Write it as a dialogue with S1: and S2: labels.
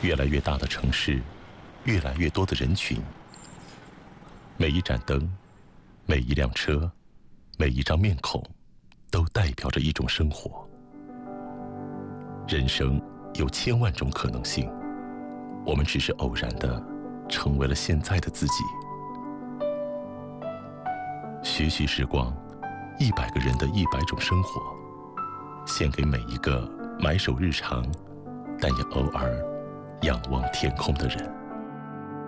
S1: 越来越大的城市，越来越多的人群，每一盏灯，每一辆车，每一张面孔，都代表着一种生活。人生有千万种可能性，我们只是偶然地成为了现在的自己。徐徐时光，100个人的100种生活，献给每一个埋首日常，但也偶尔仰望天空的人。